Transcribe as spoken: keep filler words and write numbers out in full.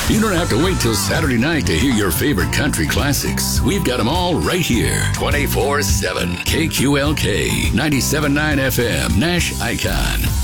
You don't have to wait till Saturday night to hear your favorite country classics. We've got them all right here, twenty-four seven. K Q L K, ninety-seven point nine F M, Nash Icon.